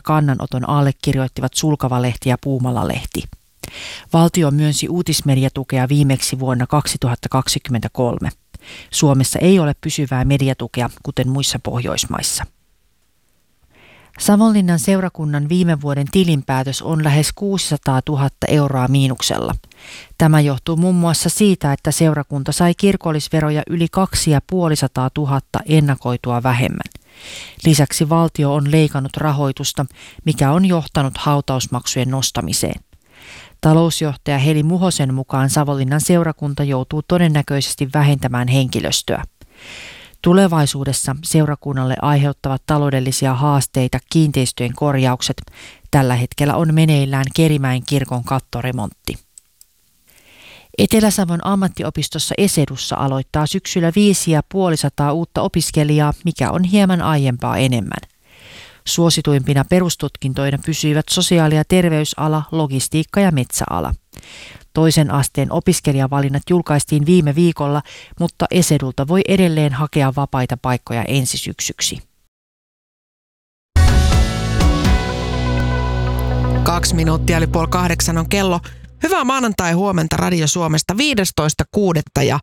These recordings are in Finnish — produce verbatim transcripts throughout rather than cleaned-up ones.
kannanoton allekirjoittivat Sulkava-lehti ja Puumala-lehti. Valtio myönsi uutismediatukea viimeksi vuonna kaksituhattakaksikymmentäkolme. Suomessa ei ole pysyvää mediatukea, kuten muissa Pohjoismaissa. Savonlinnan seurakunnan viime vuoden tilinpäätös on lähes kuusisataatuhatta euroa miinuksella. Tämä johtuu muun muassa siitä, että seurakunta sai kirkollisveroja yli kaksisataaviisikymmentätuhatta ennakoitua vähemmän. Lisäksi valtio on leikannut rahoitusta, mikä on johtanut hautausmaksujen nostamiseen. Talousjohtaja Heli Muhosen mukaan Savonlinnan seurakunta joutuu todennäköisesti vähentämään henkilöstöä. Tulevaisuudessa seurakunnalle aiheuttavat taloudellisia haasteita kiinteistöjen korjaukset. Tällä hetkellä on meneillään Kerimäen kirkon kattoremontti. Etelä-Savon ammattiopistossa Esedussa aloittaa syksyllä viisi ja puolisataa uutta opiskelijaa, mikä on hieman aiempaa enemmän. Suosituimpina perustutkintoina pysyivät sosiaali- ja terveysala, logistiikka ja metsäala. Toisen asteen opiskelijavalinnat julkaistiin viime viikolla, mutta Esedulta voi edelleen hakea vapaita paikkoja ensi syksyksi. Kaksi minuuttia eli puoli kahdeksan on kello. Hyvää maanantai-huomenta Radio Suomesta viidestoista kuudetta ja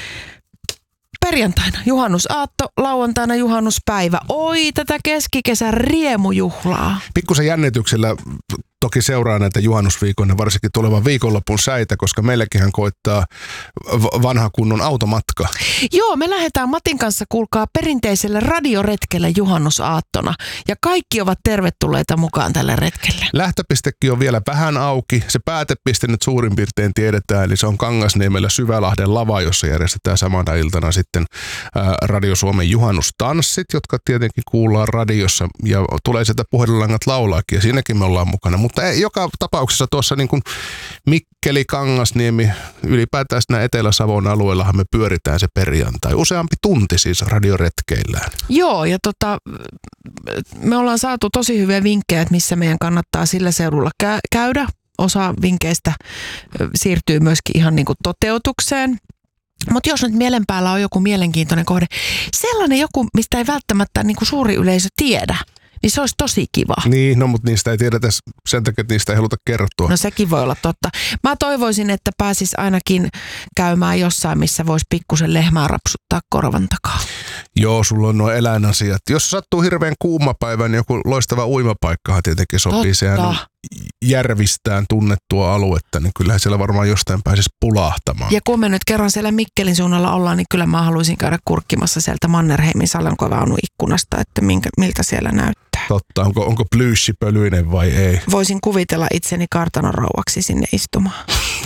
perjantaina juhannusaatto, lauantaina juhannuspäivä. Oi, tätä keskikesän riemujuhlaa. Pikkusen jännityksellä toki seuraa näitä juhannusviikon ja varsinkin tulevan viikonlopun säitä, koska meillekinhän koittaa vanha kunnon automatka. Joo, me lähdetään Matin kanssa, kuulkaa, perinteiselle radioretkelle juhannusaattona. Ja kaikki ovat tervetulleita mukaan tälle retkelle. Lähtöpistekin on vielä vähän auki. Se päätepiste nyt suurin piirtein tiedetään, eli se on Kangasniemellä Syvälahden lava, jossa järjestetään samana iltana sitten ää, Radio Suomen juhannustanssit, jotka tietenkin kuullaan radiossa ja tulee sieltä puhelinlangat laulaakin ja siinäkin me ollaan mukana. Mutta ei, joka tapauksessa tuossa niin kuin Mikkeli, Kangasniemi, ylipäätään siinä Etelä-Savon alueellahan me pyöritään se perjantai. Useampi tunti siis radioretkeillään. Joo, ja tota, me ollaan saatu tosi hyviä vinkkejä, että missä meidän kannattaa sillä seudulla kä- käydä. Osa vinkkeistä siirtyy myöskin ihan niin kuin toteutukseen. Mutta jos nyt mielen päällä on joku mielenkiintoinen kohde, sellainen joku, mistä ei välttämättä niin kuin suuri yleisö tiedä, niin se olisi tosi kiva. Niin, no mutta niistä ei tiedetä sen takia, että niistä ei haluta kertoa. No sekin voi olla totta. Mä toivoisin, että pääsis ainakin käymään jossain, missä voisi pikkusen lehmää rapsuttaa korvan takaa. Joo, sulla on nuo eläinasiat. Jos sattuu hirveän kuuma päivä, niin joku loistava uimapaikkahan tietenkin sopii. Totta. Sehän on järvistään tunnettua aluetta, niin kyllähän siellä varmaan jostain pääsisi pulahtamaan. Ja kun me nyt kerran siellä Mikkelin suunnalla ollaan, niin kyllä mä haluaisin käydä kurkkimassa sieltä Mannerheimin salonkovaunun ikkunasta, että minkä, miltä siellä näyttää. Totta, onko, onko plyyshi pölyinen vai ei? Voisin kuvitella itseni kartanon rouvaksi sinne istumaan.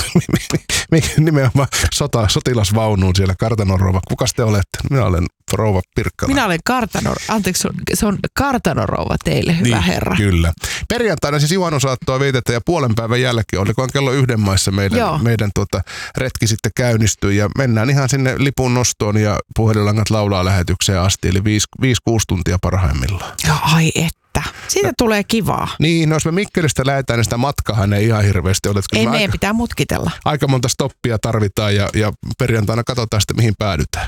Nimenomaan sota, sotilasvaunuun siellä kartanon rouva. Kukas te olette? Minä olen rouva Pirkkala. Minä olen kartanon, anteeksi, se on kartanon rouva teille, hyvä niin, herra. Kyllä. Perjantaina siis juhannusaattoa vietetään ja puolen päivän jälkeen, olikohan kello yhden maissa meidän, meidän tuota, retki sitten käynnistyy ja mennään ihan sinne lipun nostoon ja puhelinlangat laulaa lähetykseen asti, eli viisi kuusi tuntia parhaimmillaan. Ja ai että. Siitä no, tulee kivaa. Niin, no jos me Mikkelistä lähdetään, niin sitä matkahan ei ihan hirveästi ole. Ei, meidän pitää mutkitella. Aika monta stoppia tarvitaan ja, ja perjantaina katsotaan sitten, mihin päädytään.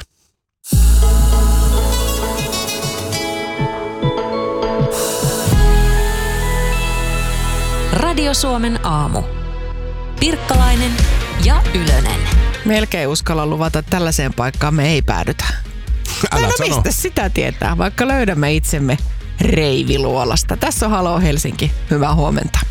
Radio Suomen aamu. Pirkkalainen ja Ylönen. Melkein uskalla luvata, että tällaiseen paikkaan me ei päädytä. Älä no sano. Mistä sitä tietää, vaikka löydämme itsemme Reiviluolasta. Tässä on Halo Helsinki. Hyvää huomenta.